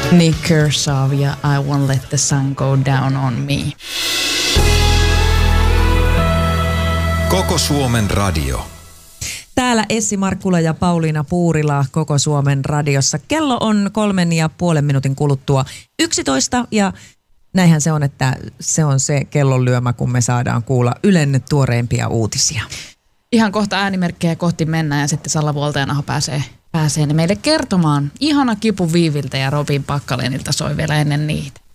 Nick Kershaw ja I Won't Let the Sun Go Down on Me. Koko Suomen radio. Täällä Essi Markkula ja Pauliina Puurila Koko Suomen radiossa. Kello on 3,5 minuutin kuluttua 11 ja näinhän se on, että se on se kellonlyömä, kun me saadaan kuulla Ylen tuoreimpia uutisia. Ihan kohta äänimerkkejä kohti mennään ja sitten Salla Vuoltajanaho pääsee ne meille kertomaan. Ihana Kipu Viiviltä ja Robin Pakkalenilta soi vielä ennen niitä.